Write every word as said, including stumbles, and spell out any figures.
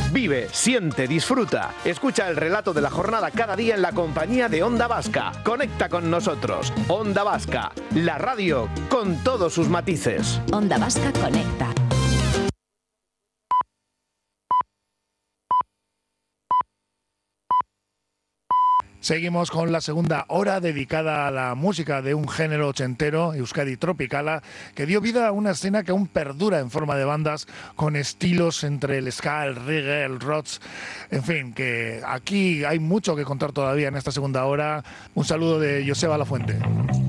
Vive, siente, disfruta. Escucha el relato de la jornada cada día en la compañía de Onda Vasca. Conecta con nosotros. Onda Vasca, la radio con todos sus matices. Onda Vasca conecta. Seguimos con la segunda hora dedicada a la música de un género ochentero, Euskadi Tropicala, que dio vida a una escena que aún perdura en forma de bandas con estilos entre el ska, el reggae, el roots. En fin, que aquí hay mucho que contar todavía en esta segunda hora. Un saludo de Joseba Lafuente.